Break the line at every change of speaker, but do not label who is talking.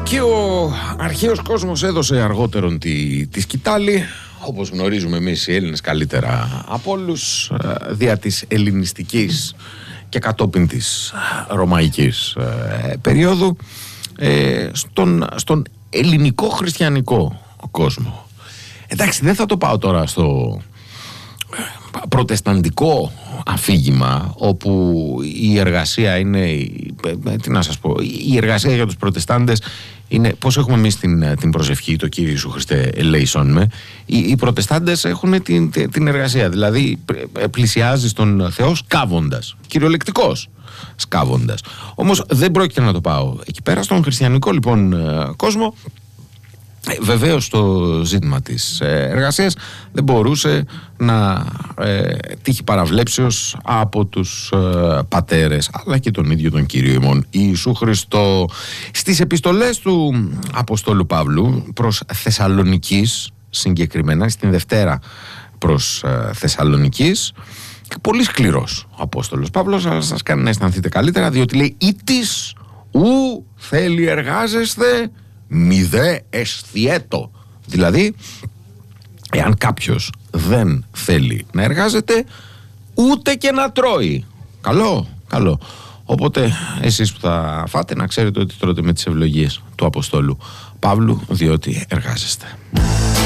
Και ο αρχαίος κόσμος έδωσε αργότερον τη σκητάλη, όπως γνωρίζουμε εμείς οι Έλληνες καλύτερα από όλους, δια της ελληνιστικής και κατόπιν της ρωμαϊκής περίοδου, στον ελληνικό χριστιανικό κόσμο. Εντάξει, δεν θα το πάω τώρα στο προτεσταντικό αφήγημα, όπου η εργασία είναι, τι να σας πω, η εργασία για τους προτεστάντες είναι, πώς έχουμε εμείς την προσευχή, το Κύριε Ιησού Χριστέ ελέησόν με, οι προτεστάντες έχουν την εργασία, δηλαδή πλησιάζει στον Θεό σκάβοντας, κυριολεκτικός σκάβοντας. Όμως δεν πρόκειται να το πάω εκεί πέρα. Στον χριστιανικό λοιπόν κόσμο, βεβαίως το ζήτημα της εργασίας δεν μπορούσε να τύχει παραβλέψεως από τους πατέρες, αλλά και τον ίδιο τον Κύριο ημών Ιησού Χριστό. Στις επιστολές του Αποστόλου Παύλου προς Θεσσαλονικής, συγκεκριμένα στην Δευτέρα προς Θεσσαλονικής, πολύ σκληρός ο Απόστολος Παύλος, αλλά σας κάνει να αισθανθείτε καλύτερα, διότι λέει «Ήτις ου θέλει εργάζεστε μηδέ εσθιέτο». Δηλαδή, εάν κάποιος δεν θέλει να εργάζεται, ούτε και να τρώει. Καλό. Οπότε εσείς που θα φάτε, να ξέρετε ότι τρώτε με τις ευλογίες του Αποστόλου Παύλου, διότι εργάζεστε.